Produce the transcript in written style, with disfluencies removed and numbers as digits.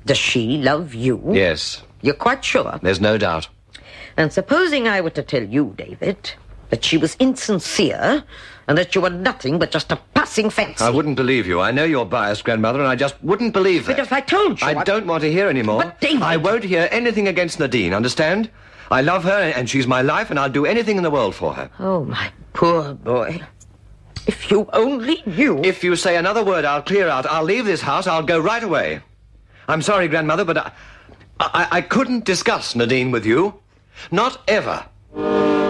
Does she love you? Yes. You're quite sure? There's no doubt. And supposing I were to tell you, David, that she was insincere and that you were nothing but just a passing fancy. I wouldn't believe you. I know you're biased, Grandmother, and I just wouldn't believe that. But if I told you... I don't want to hear any more. But, David... I won't hear anything against Nadine, understand? I love her, and she's my life, and I'll do anything in the world for her. Oh, my poor boy. If you only knew... If you say another word, I'll clear out. I'll leave this house. I'll go right away. I'm sorry, Grandmother, but I couldn't discuss Nadine with you. Not ever.